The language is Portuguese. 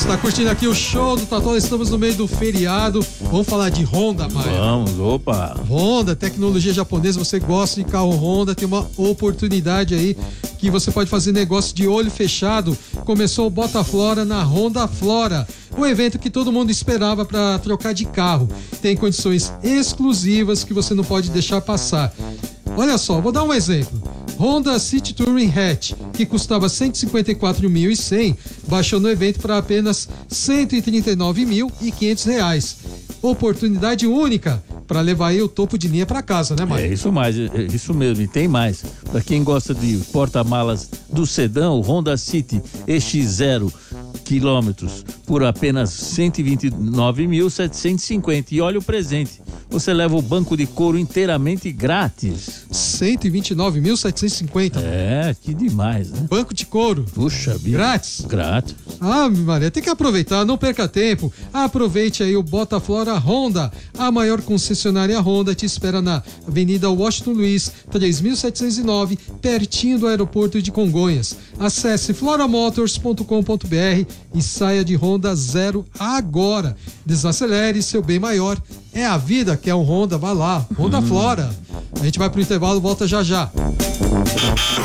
Está curtindo aqui o show do Tatuado? Estamos no meio do feriado. Vamos falar de Honda, Maia. Vamos, opa. Honda, tecnologia japonesa. Você gosta de carro Honda? Tem uma oportunidade aí que você pode fazer negócio de olho fechado. Começou o Bota Flora na Honda Flora, o evento que todo mundo esperava para trocar de carro. Tem condições exclusivas que você não pode deixar passar. Olha só, vou dar um exemplo. Honda City Touring Hatch, que custava R$ 154.100, baixou no evento para apenas R$ 139.500. Oportunidade única para levar aí o topo de linha para casa, né, Maia? Isso mesmo, e tem mais. Para quem gosta de porta-malas do sedã, o Honda City EX0 quilômetros por apenas 129.750. E olha o presente, você leva o banco de couro inteiramente grátis. 129.750. Que demais, né? Banco de couro. Puxa vida. Grátis? Grátis. Ah, Maria, tem que aproveitar, não perca tempo. Aproveite aí o Bota Flora Honda. A maior concessionária Honda te espera na Avenida Washington Luiz, 3.709, pertinho do aeroporto de Congonhas. Acesse floramotors.com.br e saia de Honda Zero agora. Desacelere, seu bem maior é a vida, que é um Honda, vai lá. Honda Flora. A gente vai pro intervalo, volta já já.